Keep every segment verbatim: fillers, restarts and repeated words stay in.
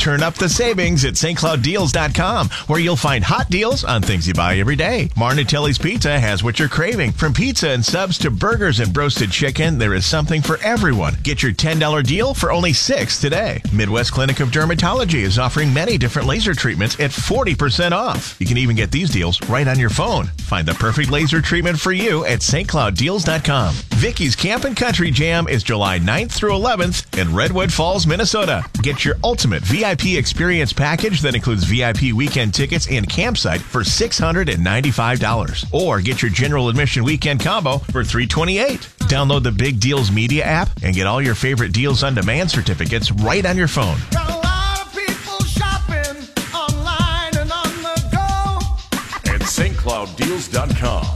Turn up the savings at Saint Cloud Deals dot com, where you'll find hot deals on things you buy every day. Marnatelli's Pizza has what you're craving. From pizza and subs to burgers and roasted chicken, there is something for everyone. Get your ten dollar deal for only six dollars today. Midwest Clinic of Dermatology is offering many different laser treatments at forty percent off. You can even get these deals right on your phone. Find the perfect laser treatment for you at Saint Cloud Deals dot com. Vicky's Camp and Country Jam is July ninth through eleventh in Redwood Falls, Minnesota. Get your ultimate V I P experience package that includes V I P weekend tickets and campsite for six hundred ninety-five dollars. Or get your general admission weekend combo for three hundred twenty-eight dollars. Download the Big Deals Media app and get all your favorite deals on demand certificates right on your phone. Got a lot of people shopping online and on the go at Saint Cloud Deals dot com.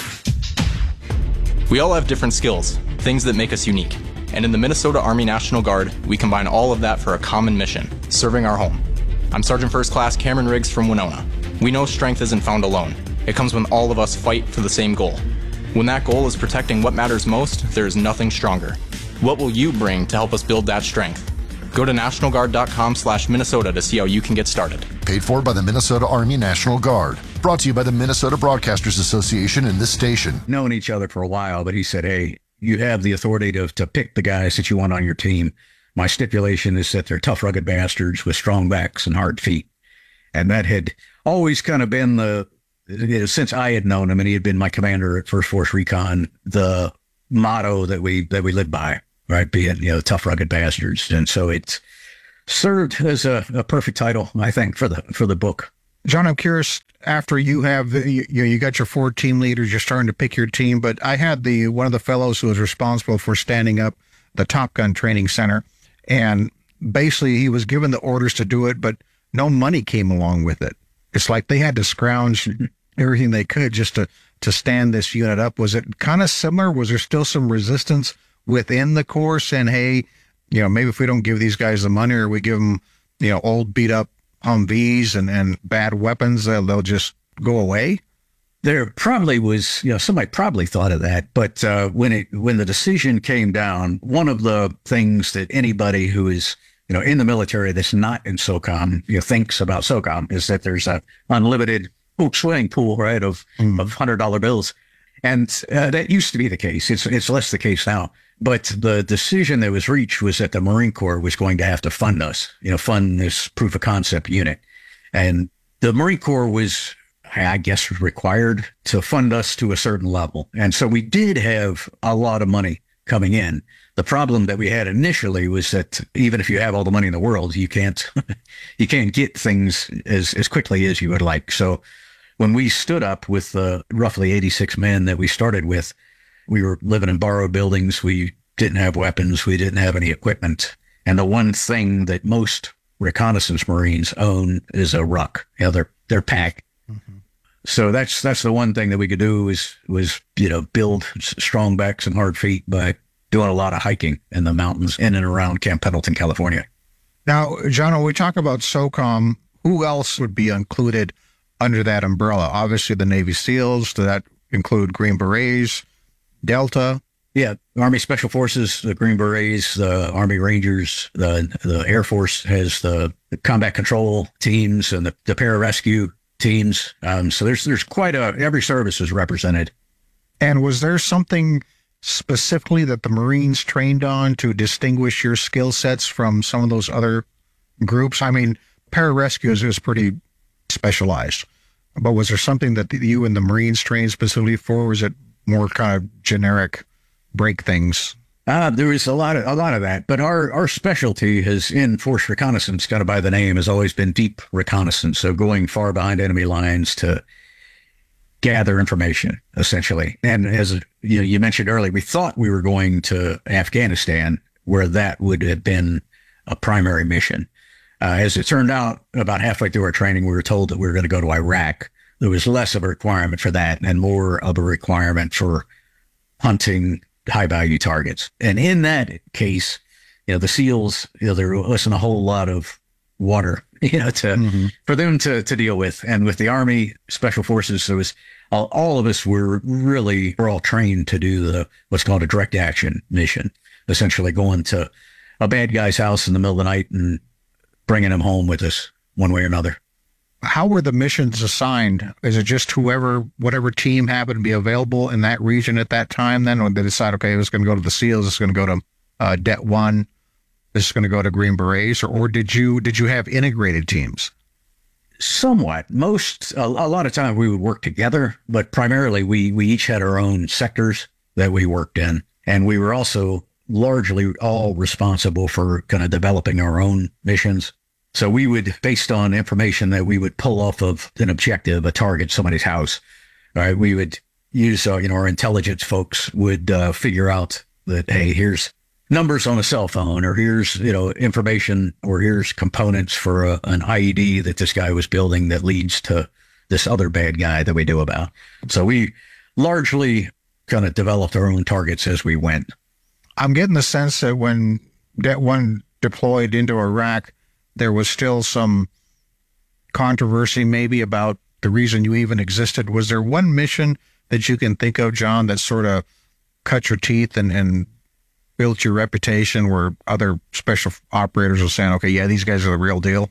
We all have different skills, things that make us unique. And in the Minnesota Army National Guard, we combine all of that for a common mission, serving our home. I'm Sergeant First Class Cameron Riggs from Winona. We know strength isn't found alone. It comes when all of us fight for the same goal. When that goal is protecting what matters most, there is nothing stronger. What will you bring to help us build that strength? Go to national guard dot com slash Minnesota to see how you can get started. Paid for by the Minnesota Army National Guard. Brought to you by the Minnesota Broadcasters Association and this station. Known each other for a while, but he said, hey, you have the authority to, to pick the guys that you want on your team. My stipulation is that they're tough, rugged bastards with strong backs and hard feet. And that had always kind of been the, you know, since I had known him and he had been my commander at First Force Recon, the motto that we, that we lived by, right? Being, you know, tough, rugged bastards. And so it served as a, a perfect title, I think, for the, for the book. John, I'm curious, after you have, you, you got your four team leaders, you're starting to pick your team, but I had the, one of the fellows who was responsible for standing up the Top Gun Training Center. And basically he was given the orders to do it, but no money came along with it. It's like they had to scrounge everything they could just to, to stand this unit up. Was it kind of similar? Was there still some resistance within the Corps saying, hey, you know, maybe if we don't give these guys the money or we give them, you know, old beat up Humvees and, and bad weapons, uh, they'll just go away? There probably was, you know, somebody probably thought of that. But uh, when it when the decision came down, one of the things that anybody who is, you know, in the military that's not in SOCOM, you know, thinks about SOCOM is that there's a unlimited swimming pool, right, of mm. of one hundred dollar bills. And uh, that used to be the case. It's it's less the case now. But the decision that was reached was that the Marine Corps was going to have to fund us, you know, fund this proof of concept unit. And the Marine Corps was, I guess, required to fund us to a certain level. And so we did have a lot of money coming in. The problem that we had initially was that even if you have all the money in the world, you can't, you can't get things as, as quickly as you would like. So when we stood up with the roughly eighty-six men that we started with, we were living in borrowed buildings. We didn't have weapons. We didn't have any equipment. And the one thing that most reconnaissance Marines own is a ruck, you know, their, their pack. Mm-hmm. So that's, that's the one thing that we could do was, was, you know, build strong backs and hard feet by doing a lot of hiking in the mountains in and around Camp Pendleton, California. Now, John, when we talk about SOCOM, who else would be included under that umbrella? Obviously the Navy SEALs. Does that include Green Berets, Delta? Yeah, Army Special Forces, the Green Berets, the Army Rangers, the the Air Force has the, the combat control teams and the, the pararescue teams. Um, so there's there's quite a, every service is represented. And was there something specifically that the Marines trained on to distinguish your skill sets from some of those other groups? I mean, pararescue is, is pretty specialized, but was there something that you and the Marines trained specifically for? Or was it more kind of generic break things? Uh, there is a lot of, a lot of that, but our, our specialty has in force reconnaissance, kind of by the name, has always been deep reconnaissance. So going far behind enemy lines to gather information, essentially. And as you know, you mentioned earlier, we thought we were going to Afghanistan, where that would have been a primary mission. Uh, as it turned out, about halfway through our training, we were told that we were going to go to Iraq. There was less of a requirement for that and more of a requirement for hunting high value targets. And in that case, you know, the SEALs, you know, there wasn't a whole lot of water, you know, to, mm-hmm. for them to, to deal with. And with the Army Special Forces, there was all, all of us were really, we're all trained to do the, what's called a direct action mission, essentially going to a bad guy's house in the middle of the night and bringing them home with us one way or another. How were the missions assigned? Is it just whoever, whatever team happened to be available in that region at that time then? When they decide, okay, it's going to go to the SEALs, it's going to go to uh, Det one, this is going to go to Green Berets, or, or did you did you have integrated teams? Somewhat. Most, a, a lot of time we would work together, but primarily we, we each had our own sectors that we worked in. And we were also largely all responsible for kind of developing our own missions. So we would, based on information that we would pull off of an objective, a target, somebody's house, all right, we would use, uh, you know, our intelligence folks would uh, figure out that, hey, here's numbers on a cell phone, or here's, you know, information, or here's components for a, an I E D that this guy was building that leads to this other bad guy that we knew about. So we largely kind of developed our own targets as we went. I'm getting the sense that when Det one deployed into Iraq, there was still some controversy maybe about the reason you even existed. Was there one mission that you can think of, John, that sort of cut your teeth and, and built your reputation where other special operators were saying, okay, yeah, these guys are the real deal?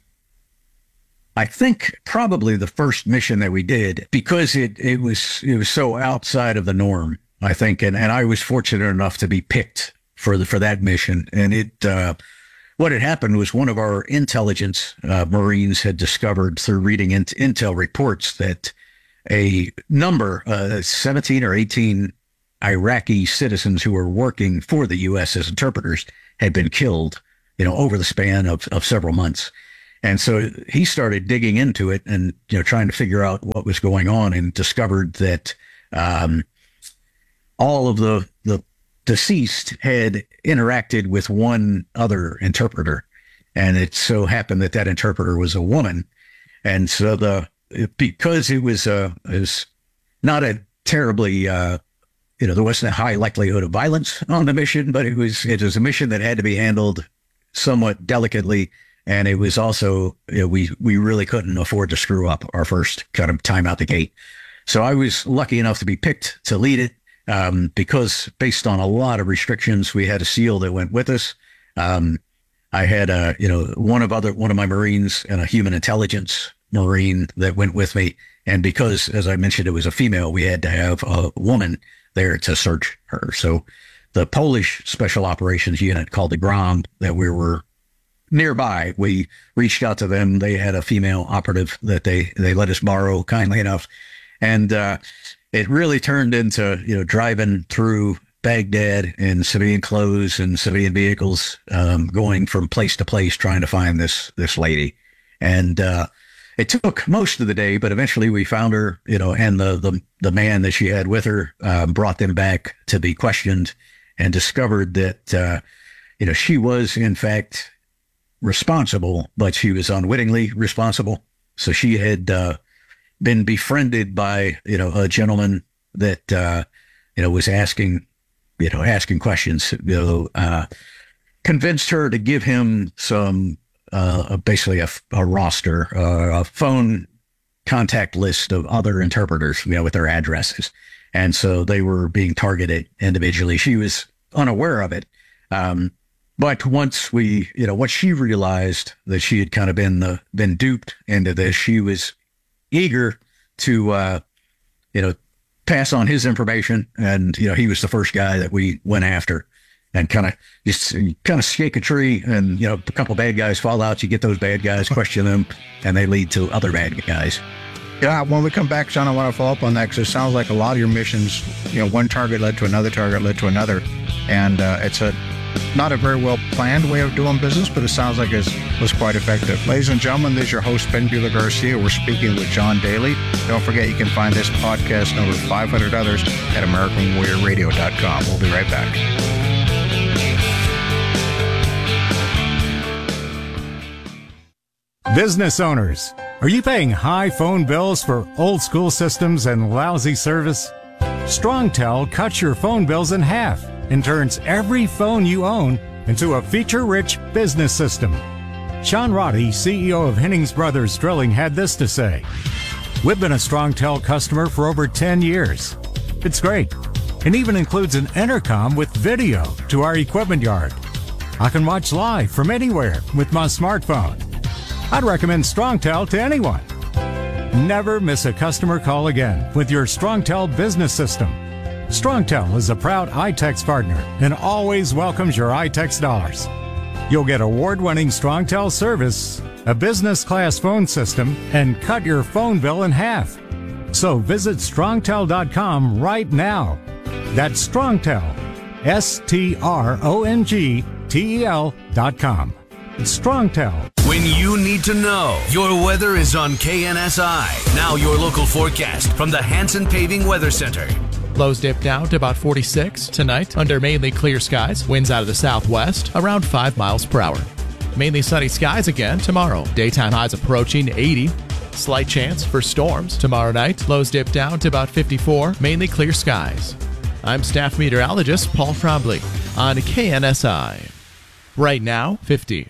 I think probably the first mission that we did, because it, it was it was so outside of the norm, I think, and, and I was fortunate enough to be picked for the for that mission. And it uh, what had happened was one of our intelligence uh, Marines had discovered through reading in, intel reports that a number, uh, seventeen or eighteen Iraqi citizens who were working for the U S as interpreters had been killed, you know, over the span of, of several months. And so he started digging into it and, you know, trying to figure out what was going on, and discovered that um, all of the, the deceased had interacted with one other interpreter. And it so happened that that interpreter was a woman. And so the, because it was, uh, it was not a terribly, uh, you know, there wasn't a high likelihood of violence on the mission, but it was, it was a mission that had to be handled somewhat delicately. And it was also, you know, we, we really couldn't afford to screw up our first kind of time out the gate. So I was lucky enough to be picked to lead it, um, because based on a lot of restrictions, we had a SEAL that went with us. Um, I had a, you know, one of other, one of my Marines and a human intelligence Marine that went with me. And because, as I mentioned, it was a female, we had to have a woman there to search her. So the Polish Special Operations Unit called the Grom that we were nearby, we reached out to them. They had a female operative that they, they let us borrow kindly enough. And uh, it really turned into, you know, driving through Baghdad in civilian clothes and civilian vehicles, um, going from place to place, trying to find this, this lady. And uh, it took most of the day, but eventually we found her, you know, and the, the, the man that she had with her uh, brought them back to be questioned, and discovered that, uh, you know, she was in fact responsible, but she was unwittingly responsible. So she had uh, been befriended by, you know, a gentleman that, uh, you know, was asking, you know, asking questions, you know, uh, convinced her to give him some, uh, basically a, a roster, uh, a phone contact list of other interpreters, you know, with their addresses. And so they were being targeted individually. She was unaware of it. Um, But once we, you know, once she realized that she had kind of been the, been duped into this, she was eager to, uh, you know, pass on his information. And, you know, he was the first guy that we went after, and kind of just kind of shake a tree, and, you know, a couple of bad guys fall out. You get those bad guys, question them, and they lead to other bad guys. Yeah, when we come back, John, I want to follow up on that, because it sounds like a lot of your missions, you know, one target led to another target led to another. And uh, it's a not a very well planned way of doing business, but it sounds like it was quite effective. Ladies and gentlemen, this is your host, Ben Bueller Garcia. We're speaking with John Daly. Don't forget, you can find this podcast and over five hundred others at American Warrior Radio dot com. We'll be right back. Business owners, are you paying high phone bills for old school systems and lousy service? StrongTel cuts your phone bills in half and turns every phone you own into a feature-rich business system. Sean Roddy, C E O of Hennings Brothers Drilling, had this to say: "We've been a StrongTel customer for over ten years. It's great, and even includes an intercom with video to our equipment yard. I can watch live from anywhere with my smartphone. I'd recommend StrongTel to anyone. Never miss a customer call again with your StrongTel business system. StrongTel is a proud iTex partner and always welcomes your iTex dollars. You'll get award-winning StrongTel service, a business-class phone system, and cut your phone bill in half. So visit strongtel dot com right now. That's StrongTel, S T R O N G T E L dot com. StrongTel. When you need to know, your weather is on K N S I. Now your local forecast from the Hanson Paving Weather Center. Lows dip down to about forty-six tonight under mainly clear skies. Winds out of the southwest around five miles per hour. Mainly sunny skies again tomorrow. Daytime highs approaching eighty. Slight chance for storms tomorrow night. Lows dip down to about fifty-four. Mainly clear skies. I'm staff meteorologist Paul Frombley on K N S I. Right now, fifty.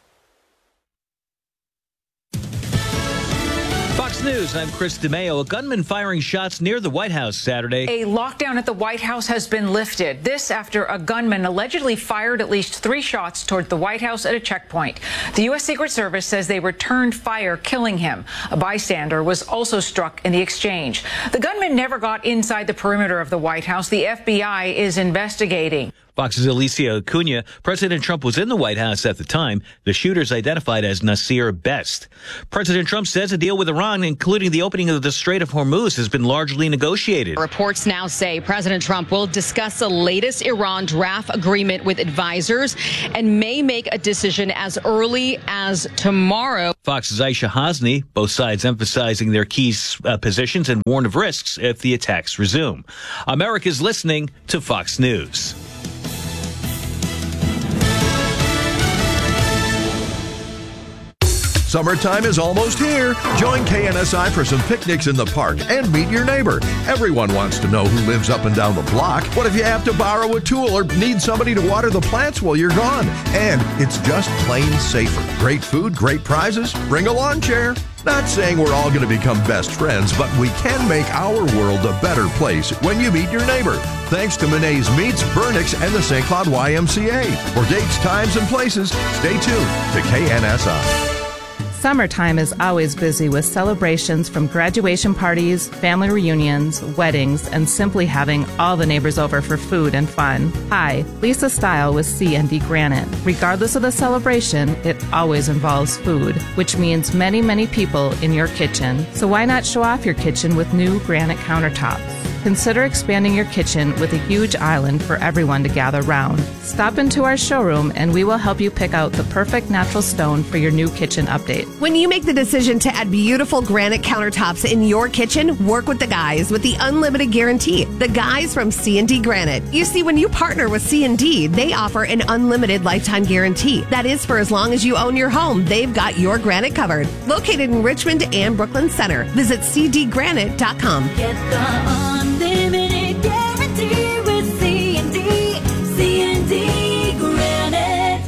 Fox News, I'm Chris DeMeo. A gunman firing shots near the White House Saturday. A lockdown at the White House has been lifted. This after a gunman allegedly fired at least three shots toward the White House at a checkpoint. The U S Secret Service says they returned fire, killing him. A bystander was also struck in the exchange. The gunman never got inside the perimeter of the White House. The F B I is investigating. Fox's Alicia Acuna. President Trump was in the White House at the time. The shooter's identified as Nasir Best. President Trump says a deal with Iran, including the opening of the Strait of Hormuz, has been largely negotiated. Reports now say President Trump will discuss the latest Iran draft agreement with advisors and may make a decision as early as tomorrow. Fox's Aisha Hasni. Both sides emphasizing their key uh, positions and warn of risks if the attacks resume. America's listening to Fox News. Summertime is almost here. Join K N S I for some picnics in the park and meet your neighbor. Everyone wants to know who lives up and down the block. What if you have to borrow a tool or need somebody to water the plants while you're gone? And it's just plain safer. Great food, great prizes. Bring a lawn chair. Not saying we're all going to become best friends, but we can make our world a better place when you meet your neighbor. Thanks to Monet's Meats, Burnix, and the Saint Cloud Y M C A. For dates, times, and places, stay tuned to K N S I. Summertime is always busy with celebrations from graduation parties, family reunions, weddings, and simply having all the neighbors over for food and fun. Hi, Lisa Style with C and D Granite. Regardless of the celebration, it always involves food, which means many, many people in your kitchen. So why not show off your kitchen with new granite countertops? Consider expanding your kitchen with a huge island for everyone to gather round. Stop into our showroom and we will help you pick out the perfect natural stone for your new kitchen update. When you make the decision to add beautiful granite countertops in your kitchen, work with the guys with the unlimited guarantee. The guys from C and D Granite. You see, when you partner with C and D, they offer an unlimited lifetime guarantee. That is for as long as you own your home. They've got your granite covered. Located in Richmond and Brooklyn Center. Visit c d granite dot com. Get the unlimited guarantee with C and D. C and D Granite.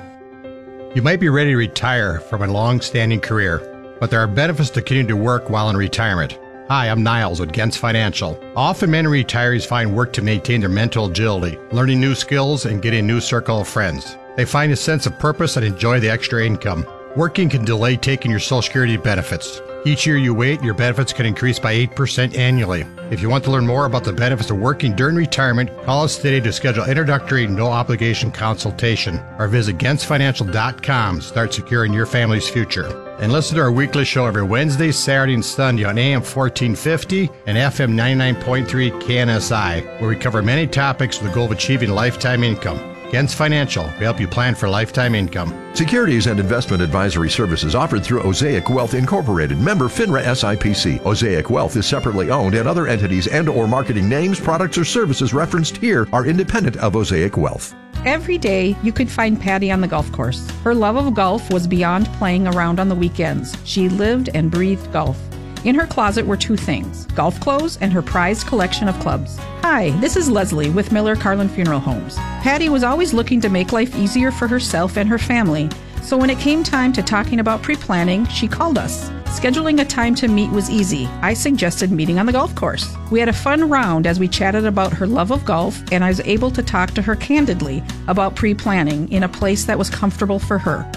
You might be ready to retire from a long-standing career, but there are benefits to continuing to work while in retirement. Hi, I'm Niles with Gens Financial. Often many retirees find work to maintain their mental agility, learning new skills, and getting a new circle of friends. They find a sense of purpose and enjoy the extra income. Working can delay taking your Social Security benefits. Each year you wait, your benefits can increase by eight percent annually. If you want to learn more about the benefits of working during retirement, call us today to schedule introductory no-obligation consultation or visit gens financial dot com. Start securing your family's future. And listen to our weekly show every Wednesday, Saturday, and Sunday on A M fourteen fifty and F M ninety-nine point three K N S I, where we cover many topics with the goal of achieving lifetime income. Gens Financial, we help you plan for lifetime income. Securities and investment advisory services offered through Osaic Wealth Incorporated, member FINRA S I P C. Osaic Wealth is separately owned, and other entities and or marketing names, products, or services referenced here are independent of Osaic Wealth. Every day, you could find Patty on the golf course. Her love of golf was beyond playing around on the weekends. She lived and breathed golf. In her closet were two things, golf clothes and her prized collection of clubs. Hi, this is Leslie with Miller Carlin Funeral Homes. Patty was always looking to make life easier for herself and her family. So when it came time to talking about pre-planning, she called us. Scheduling a time to meet was easy. I suggested meeting on the golf course. We had a fun round as we chatted about her love of golf, and I was able to talk to her candidly about pre-planning in a place that was comfortable for her.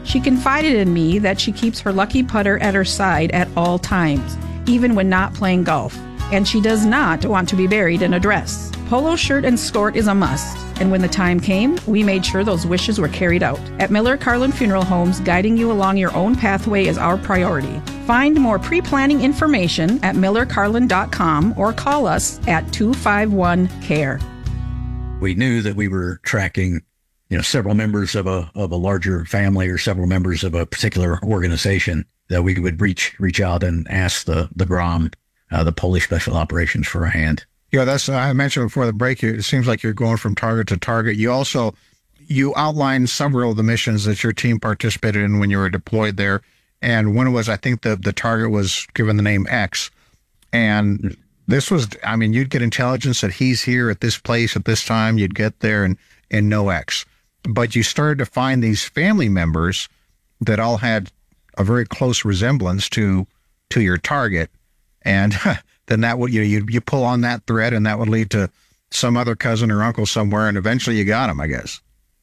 She confided in me that she keeps her lucky putter at her side at all times, even when not playing golf. And she does not want to be buried in a dress. Polo shirt and skirt is a must. And when the time came, we made sure those wishes were carried out. At Miller Carlin Funeral Homes, guiding you along your own pathway is our priority. Find more pre-planning information at miller carlin dot com or call us at two five one C A R E. We knew that we were tracking, you know, several members of a of a larger family or several members of a particular organization, that we would reach reach out and ask the the GROM, uh, the Polish Special Operations, for a hand. Yeah, that's, I mentioned before the break, it seems like you're going from target to target. You also, you outlined several of the missions that your team participated in when you were deployed there. And one was, I think the, the target was given the name X. And this was, I mean, you'd get intelligence that he's here at this place at this time. You'd get there and, and no X. But you started to find these family members that all had a very close resemblance to, to your target. And then that would, you know, you, you pull on that thread and that would lead to some other cousin or uncle somewhere. And eventually you got him, I guess.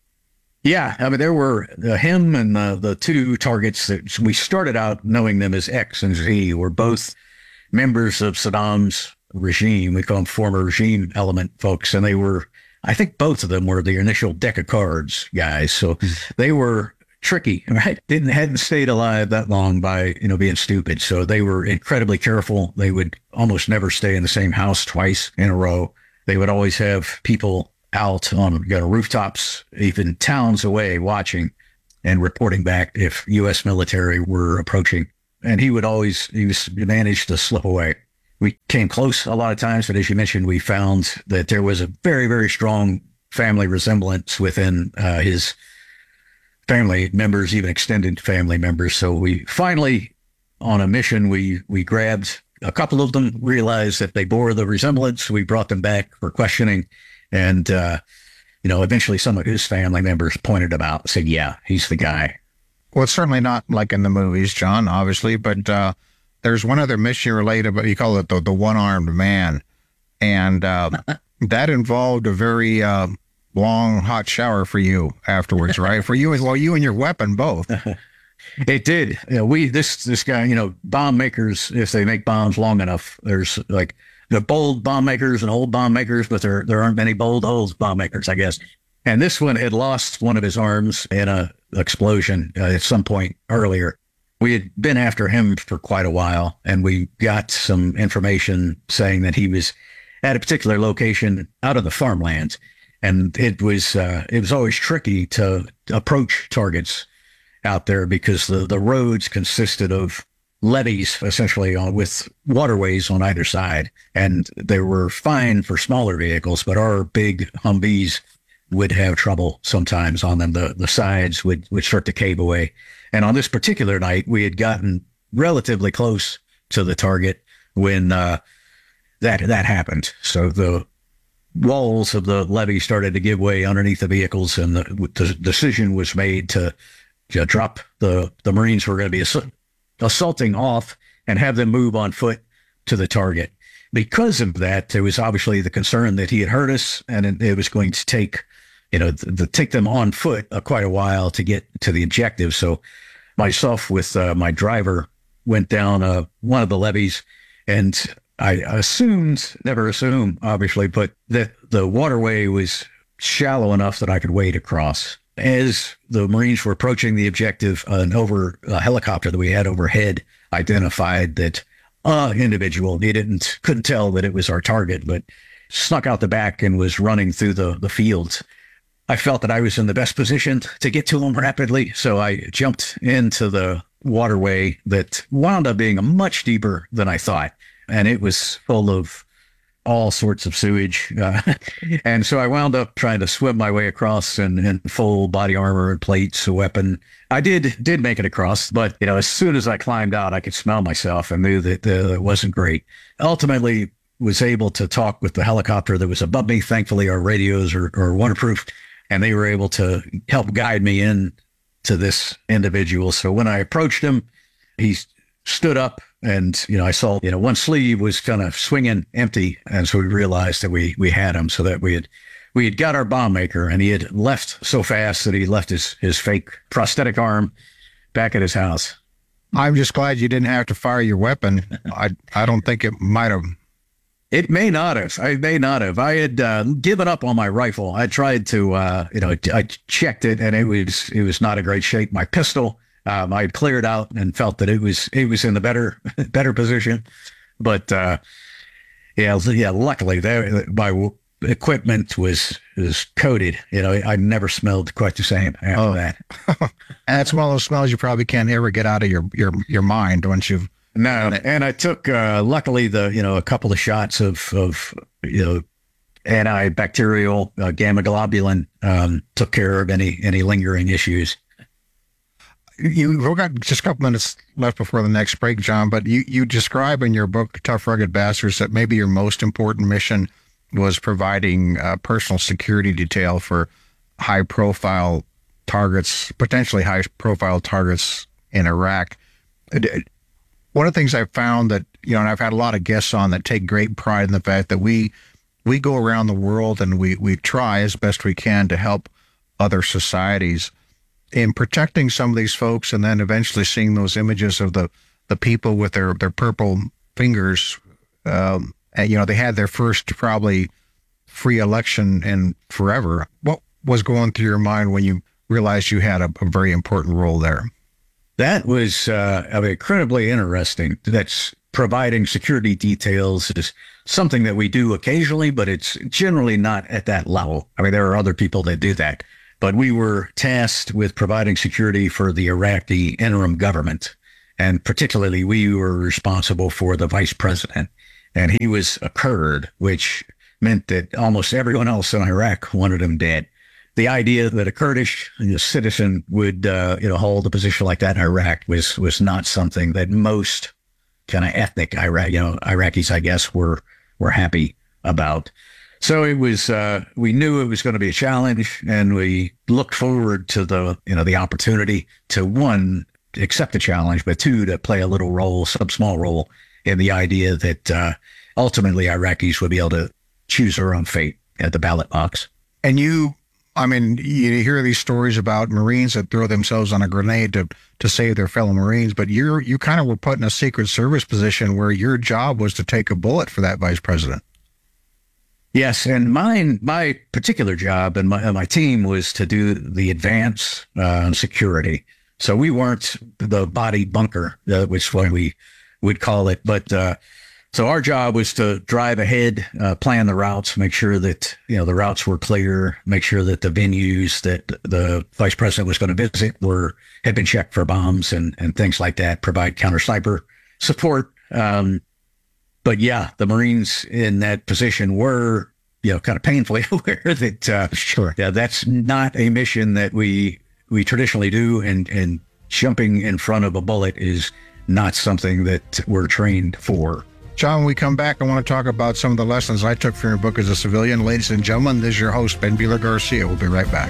Yeah. I mean, there were uh, him and uh, the two targets that we started out knowing them as X and Z were both members of Saddam's regime. We call them former regime element folks. And they were, I think both of them were the initial deck of cards guys. So they were tricky, right? Didn't, hadn't stayed alive that long by, you know, being stupid. So they were incredibly careful. They would almost never stay in the same house twice in a row. They would always have people out on, you know, rooftops, even towns away, watching and reporting back if U S military were approaching. And he would always, he was managed to slip away. We came close a lot of times, but as you mentioned, we found that there was a very, very strong family resemblance within uh, his family members, even extended family members. So we finally, on a mission, we we grabbed a couple of them, realized that they bore the resemblance. We brought them back for questioning. And, uh, you know, eventually some of his family members pointed him out, said, yeah, he's the guy. Well, it's certainly not like in the movies, John, obviously, but uh, there's one other mission related, but you call it the, the one-armed man. And uh, that involved a very uh, long, hot shower for you afterwards, right? For you, well, you and your weapon both. It did. You know, we, this, this guy, you know, bomb makers, if they make bombs long enough, there's like the bold bomb makers and old bomb makers, but there, there aren't many bold old bomb makers, I guess. And this one had lost one of his arms in a explosion uh, at some point earlier. We had been after him for quite a while, and we got some information saying that he was at a particular location out of the farmlands. And it was, uh, it was always tricky to approach targets out there because the, the roads consisted of levees, essentially, on, with waterways on either side. And they were fine for smaller vehicles, but our big Humvees would have trouble sometimes on them. The, the sides would, would start to cave away. And on this particular night, we had gotten relatively close to the target when uh, that that happened. So the walls of the levee started to give way underneath the vehicles, and the, the decision was made to, to drop the, the Marines who were going to be ass- assaulting off and have them move on foot to the target. Because of that, there was obviously the concern that he had hurt us, and it, it was going to take, you know, the, the, take them on foot uh, quite a while to get to the objective. So myself with uh, my driver went down uh, one of the levees, and I assumed, never assume, obviously, but that the waterway was shallow enough that I could wade across. As the Marines were approaching the objective, an over a helicopter that we had overhead identified that uh individual, he didn't, couldn't tell that it was our target, but snuck out the back and was running through the, the fields. I felt that I was in the best position to get to him rapidly, so I jumped into the waterway that wound up being much deeper than I thought. And it was full of all sorts of sewage. Uh, and so I wound up trying to swim my way across in, in full body armor and plates, a weapon. I did did make it across, but, you know, as soon as I climbed out, I could smell myself and knew that uh, it wasn't great. Ultimately, was able to talk with the helicopter that was above me. Thankfully, our radios are, are waterproof, and they were able to help guide me in to this individual. So when I approached him, he stood up, and, you know, I saw, you know, one sleeve was kind of swinging empty. And so we realized that we, we had him, so that we had, we had got our bomb maker, and he had left so fast that he left his, his fake prosthetic arm back at his house. I'm just glad you didn't have to fire your weapon. I I don't think it might have. It may not have. I may not have. I had uh, given up on my rifle. I tried to, uh, you know, I checked it, and it was it was not a great shape. My pistol, um, I had cleared out and felt that it was it was in the better better position. But uh, yeah, yeah. Luckily, there my w- equipment was was coated. You know, I never smelled quite the same after Oh. that. And that's one of those smells you probably can't ever get out of your your your mind once you've. No, and I took uh, luckily the you know a couple of shots of of you know antibacterial uh, gamma globulin um, took care of any any lingering issues. You we've got just a couple minutes left before the next break, John. But you you describe in your book Tough Rugged Bastards that maybe your most important mission was providing uh, personal security detail for high profile targets, potentially high profile targets in Iraq. One of the things I've found that, you know, and I've had a lot of guests on that take great pride in the fact that we we go around the world and we we try as best we can to help other societies in protecting some of these folks, and then eventually seeing those images of the the people with their their purple fingers. Um, and, you know, they had their first probably free election in forever. What was going through your mind when you realized you had a, a very important role there? That was uh, incredibly interesting. That's providing security details is something that we do occasionally, but it's generally not at that level. I mean, there are other people that do that, but we were tasked with providing security for the Iraqi interim government. And particularly, we were responsible for the vice president. And he was a Kurd, which meant that almost everyone else in Iraq wanted him dead. The idea that a Kurdish you know, citizen would, uh, you know, hold a position like that in Iraq was was not something that most kind of ethnic Iraq, you know, Iraqis, I guess, were were happy about. So it was. Uh, we knew it was going to be a challenge, and we looked forward to the, you know, the opportunity to one accept the challenge, but two to play a little role, some small role in the idea that uh, ultimately Iraqis would be able to choose their own fate at the ballot box. And you. I mean, you hear these stories about Marines that throw themselves on a grenade to, to save their fellow Marines, but you're you kind of were put in a Secret Service position where your job was to take a bullet for that vice president. Yes, and mine, my particular job and my, my team was to do the advance uh, security. So we weren't the body bunker, uh, which is what we would call it, but uh, so our job was to drive ahead, uh, plan the routes, make sure that, you know, the routes were clear, make sure that the venues that the vice president was going to visit were, had been checked for bombs and, and things like that, provide counter sniper support. Um, but yeah, the Marines in that position were, you know, kind of painfully aware that, uh, sure. Yeah, that's not a mission that we, we traditionally do. And, and jumping in front of a bullet is not something that we're trained for. John, when we come back, I want to talk about some of the lessons I took from your book as a civilian. Ladies and gentlemen, this is your host, Ben Bueller Garcia. We'll be right back.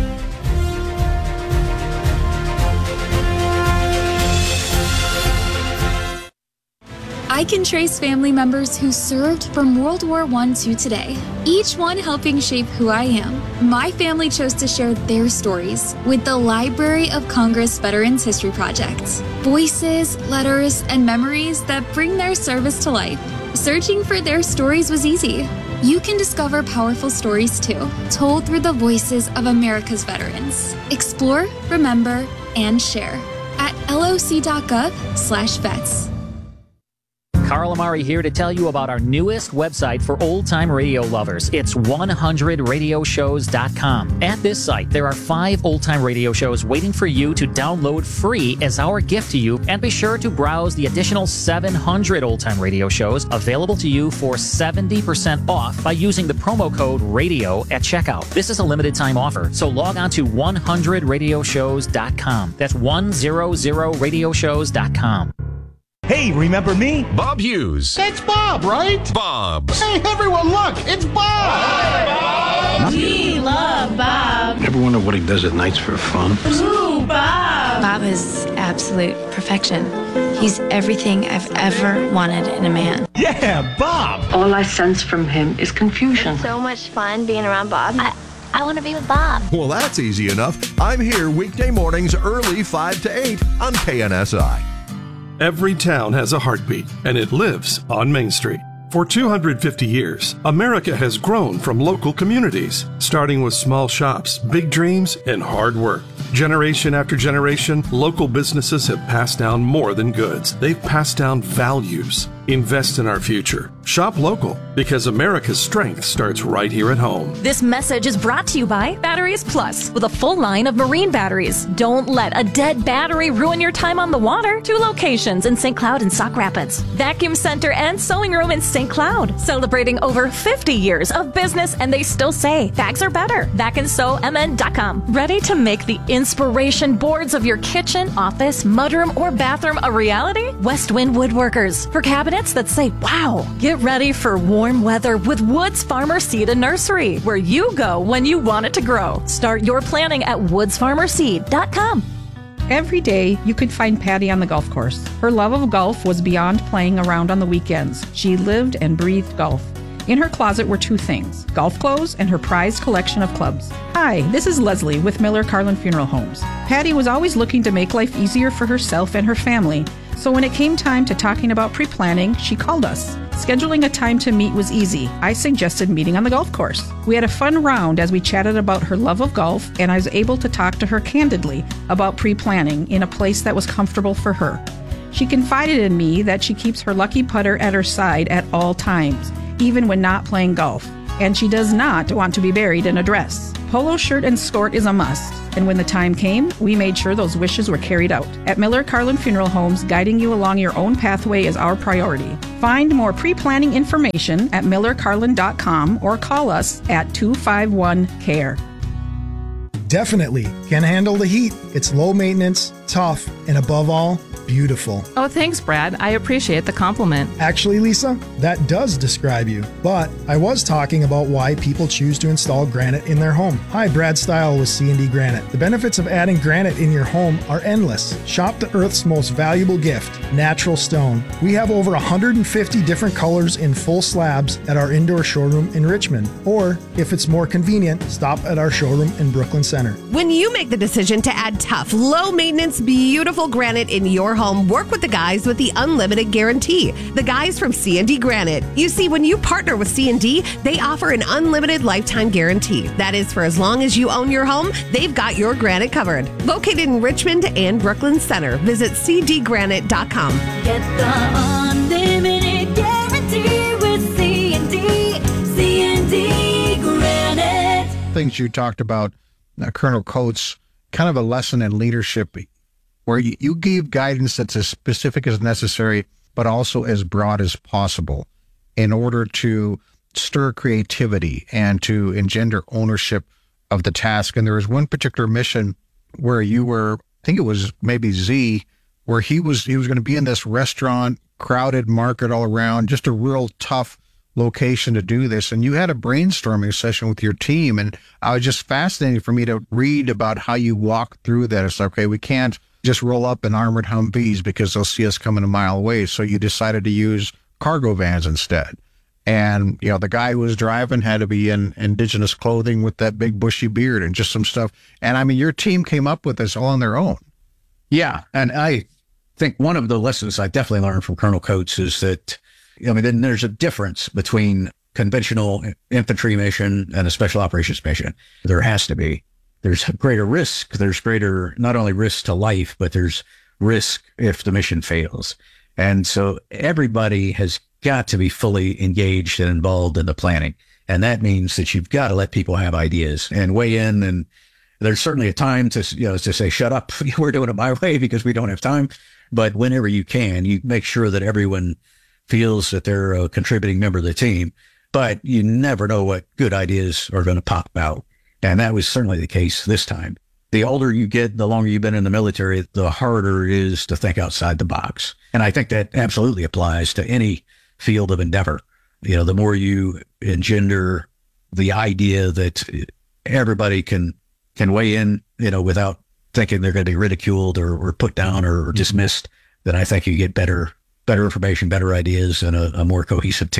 I can trace family members who served from World War One to today, each one helping shape who I am. My family chose to share their stories with the Library of Congress Veterans History Project. Voices, letters, and memories that bring their service to life. Searching for their stories was easy. You can discover powerful stories too, told through the voices of America's veterans. Explore, remember, and share at loc.gov slash vets. Carl Amari here to tell you about our newest website for old-time radio lovers. It's one hundred radio shows dot com. At this site, there are five old-time radio shows waiting for you to download free as our gift to you, and be sure to browse the additional seven hundred old-time radio shows available to you for seventy percent off by using the promo code RADIO at checkout. This is a limited-time offer, so log on to one hundred radio shows dot com. That's one hundred radio shows dot com. Hey, remember me? Bob Hughes. It's Bob, right? Bob. Hey, everyone, look, it's Bob! Hi, Bob! We love Bob. Ever wonder what he does at nights for fun? Ooh, Bob! Bob is absolute perfection. He's everything I've ever wanted in a man. Yeah, Bob! All I sense from him is confusion. So much fun being around Bob. I, I want to be with Bob. Well, that's easy enough. I'm here weekday mornings early five to eight on K N S I. Every town has a heartbeat, and it lives on Main Street. For two hundred fifty years, America has grown from local communities, starting with small shops, big dreams, and hard work. Generation after generation, local businesses have passed down more than goods. They've passed down values. Invest in our future. Shop local, because America's strength starts right here at home. This message is brought to you by Batteries Plus, with a full line of marine batteries. Don't let a dead battery ruin your time on the water. Two locations in Saint Cloud and Sauk Rapids. Vacuum Center and Sewing Room in Saint Cloud. Celebrating over fifty years of business, and they still say bags are better. vac and sew m n dot com. Ready to make the inspiration boards of your kitchen, office, mudroom, or bathroom a reality? Westwind Woodworkers. For cabinets that say, wow. Get ready for warm weather with Woods Farmer Seed and Nursery, where you go when you want it to grow. Start your planning at woods farmer seed dot com. Every day, you could find Patty on the golf course. Her love of golf was beyond playing around on the weekends. She lived and breathed golf. In her closet were two things, golf clothes and her prized collection of clubs. Hi, this is Leslie with Miller Carlin Funeral Homes. Patty was always looking to make life easier for herself and her family, so when it came time to talking about pre-planning, she called us. Scheduling a time to meet was easy. I suggested meeting on the golf course. We had a fun round as we chatted about her love of golf, and I was able to talk to her candidly about pre-planning in a place that was comfortable for her. She confided in me that she keeps her lucky putter at her side at all times, even when not playing golf, and she does not want to be buried in a dress. Polo shirt and skirt is a must, and when the time came, we made sure those wishes were carried out. At Miller Carlin Funeral Homes, guiding you along your own pathway is our priority. Find more pre-planning information at miller carlin dot com or call us at two five one C A R E. Definitely can handle the heat. It's low maintenance, tough, and above all, beautiful. Oh, thanks, Brad. I appreciate the compliment. Actually, Lisa, that does describe you. But I was talking about why people choose to install granite in their home. Hi, Brad Style with C and D Granite. The benefits of adding granite in your home are endless. Shop the Earth's most valuable gift, natural stone. We have over one hundred fifty different colors in full slabs at our indoor showroom in Richmond. Or, if it's more convenient, stop at our showroom in Brooklyn Center. When you make the decision to add tough, low-maintenance, beautiful granite in your home, work with the guys with the Unlimited Guarantee. The guys from C and D Granite. You see, when you partner with C and D, they offer an unlimited lifetime guarantee. That is for as long as you own your home, they've got your granite covered. Located in Richmond and Brooklyn Center. Visit c d granite dot com. Get the unlimited guarantee with C and D. C and D Granite. Things you talked about, uh, Colonel Coates, kind of a lesson in leadership where you, you gave guidance that's as specific as necessary, but also as broad as possible in order to stir creativity and to engender ownership of the task. And there was one particular mission where you were, I think it was maybe Z, where he was, he was going to be in this restaurant, crowded market all around, just a real tough location to do this. And you had a brainstorming session with your team. And I was just fascinated for me to read about how you walked through that. It's like, okay, we can't just roll up in armored Humvees because they'll see us coming a mile away. So you decided to use cargo vans instead. And, you know, the guy who was driving had to be in indigenous clothing with that big bushy beard and just some stuff. And I mean, your team came up with this all on their own. Yeah. And I think one of the lessons I definitely learned from Colonel Coates is that, I mean, then there's a difference between conventional infantry mission and a special operations mission. There has to be. There's greater risk. There's greater, not only risk to life, but there's risk if the mission fails. And so everybody has got to be fully engaged and involved in the planning. And that means that you've got to let people have ideas and weigh in. And there's certainly a time to, you know, to say, shut up, we're doing it my way because we don't have time. But whenever you can, you make sure that everyone feels that they're a contributing member of the team. But you never know what good ideas are going to pop out. And that was certainly the case this time. The older you get, the longer you've been in the military, the harder it is to think outside the box. And I think that absolutely applies to any field of endeavor. You know, the more you engender the idea that everybody can can weigh in, you know, without thinking they're going to be ridiculed or, or put down or, or dismissed, then I think you get better better information, better ideas, and a, a more cohesive team.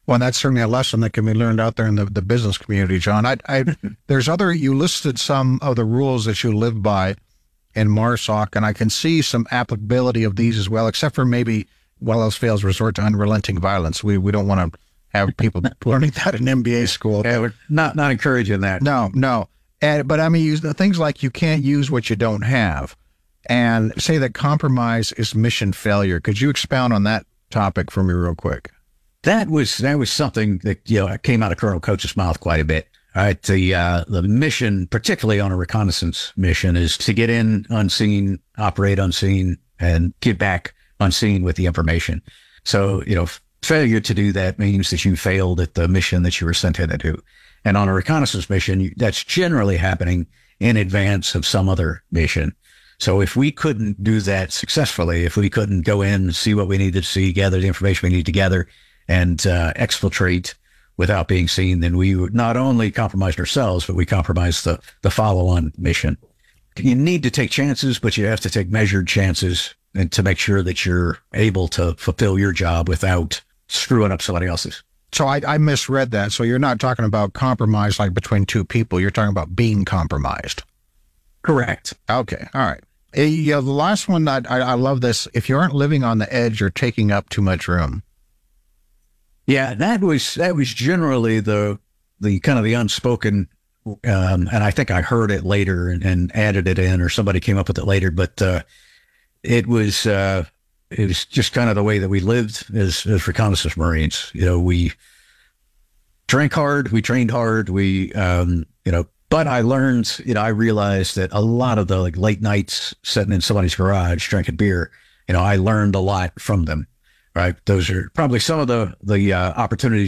Well, that's certainly a lesson that can be learned out there in the, the business community, John. I, I, there's other, you listed some of the rules that you live by in MARSOC, and I can see some applicability of these as well, except for maybe, well else fails, resort to unrelenting violence. We we don't want to have people learning that in M B A school. Yeah, we're not, not encouraging that. No, no. And, but I mean, use the things like you can't use what you don't have, and say that compromise is mission failure. Could you expound on that topic for me real quick? That was that was something that, you know, came out of Colonel Coach's mouth quite a bit. All right, the uh, the mission, particularly on a reconnaissance mission, is to get in unseen, operate unseen, and get back unseen with the information. So, you know, failure to do that means that you failed at the mission that you were sent in to do. And on a reconnaissance mission, you, that's generally happening in advance of some other mission. So if we couldn't do that successfully, if we couldn't go in, see what we needed to see, gather the information we need to gather, and uh, exfiltrate without being seen, then we would not only compromised ourselves, but we compromised the, the follow-on mission. You need to take chances, but you have to take measured chances and to make sure that you're able to fulfill your job without screwing up somebody else's. So I, I misread that. So you're not talking about compromise like between two people. You're talking about being compromised. Correct. Okay. All right. Uh, yeah, the last one, I, I, I love this. If you aren't living on the edge, you're taking up too much room. Yeah, that was that was generally the the kind of the unspoken, um, and I think I heard it later and, and added it in, or somebody came up with it later. But uh, it was uh, it was just kind of the way that we lived as, as reconnaissance Marines. You know, we drank hard, we trained hard, we um, you know. But I learned, you know, I realized that a lot of the like late nights sitting in somebody's garage drinking beer, you know, I learned a lot from them. Right. Those are probably some of the, the uh, opportunities